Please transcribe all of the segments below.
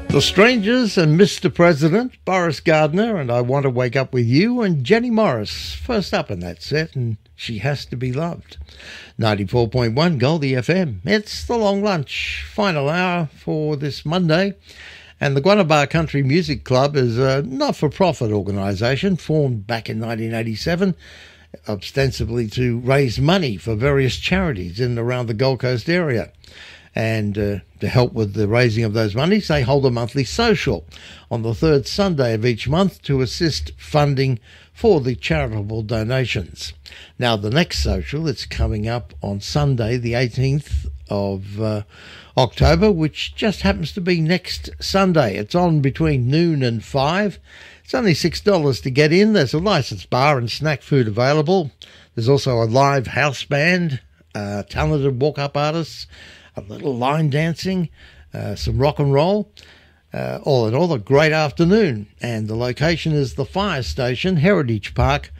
The Strangers and Mr. President, Boris Gardner, and I Want to Wake Up With You, and Jenny Morris, first up in that set, and She Has to Be Loved. 94.1 Goldie FM. It's the long lunch, final hour for this Monday, and the Guanabara Country Music Club is a not-for-profit organisation formed back in 1987, ostensibly to raise money for various charities in and around the Gold Coast area. And to help with the raising of those monies, they hold a monthly social on the third Sunday of each month to assist funding for the charitable donations. Now, the next social that's coming up on Sunday, the 18th of October, which just happens to be next Sunday. It's on between noon and 5. It's only $6 to get in. There's a licensed bar and snack food available. There's also a live house band, talented walk-up artists, a little line dancing, some rock and roll. All in all, a great afternoon. And the location is the fire station, Heritage Park,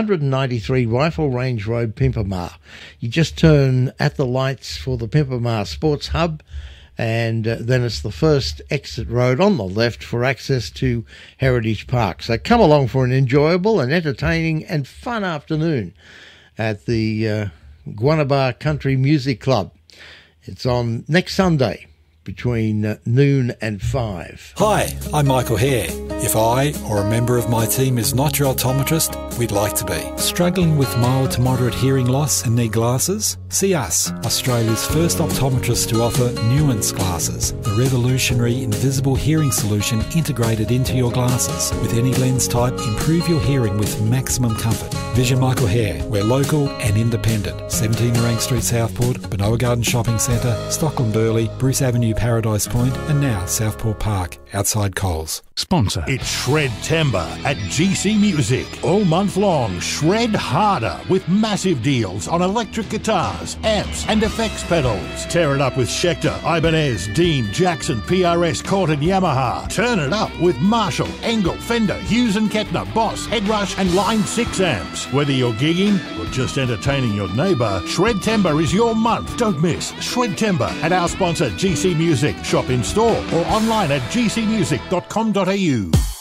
193 Rifle Range Road, Pimpamar. You just turn at the lights for the Pimpamar Sports Hub, and then it's the first exit road on the left for access to Heritage Park. So come along for an enjoyable and entertaining and fun afternoon at the Guanabara Country Music Club. It's on next Sunday between noon and 5. Hi, I'm Michael Hare. If I or a member of my team is not your optometrist, we'd like to be. Struggling with mild to moderate hearing loss and need glasses? See us, Australia's first optometrist to offer Nuance glasses, the revolutionary invisible hearing solution integrated into your glasses. With any lens type, improve your hearing with maximum comfort. Vision Michael Hare. We're local and independent. 17 Narang Street, Southport, Benoa Garden Shopping Centre, Stockland Burleigh, Bruce Avenue, Paradise Point, and now Southport Park, outside Coles. Sponsor. It's Shred Timber at GC Music. All month long, shred harder with massive deals on electric guitars, amps, and effects pedals. Tear it up with Schecter, Ibanez, Dean, Jackson, PRS, Cort, and Yamaha. Turn it up with Marshall, Engel, Fender, Hughes and Kettner, Boss, Headrush, and Line 6 amps. Whether you're gigging or just entertaining your neighbour, Shred Timber is your month. Don't miss Shred Timber at our sponsor GC Music. Shop in store or online at gcmusic.com.au.